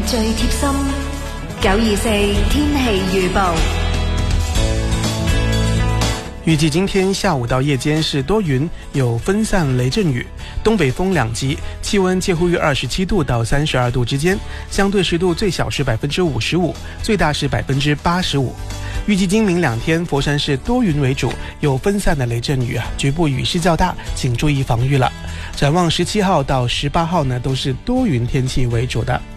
最貼心924天氣預報。 預計今天下午到夜間是多雲，有分散雷陣雨，東北風2級，氣溫介乎於27度到32度之間，相對濕度最小是55%，最大是85%。預計今明2天，佛山市多雲為主，有分散的雷陣雨局部雨勢較大，請注意防禦了。展望17號到18號呢，都是多雲天氣為主的。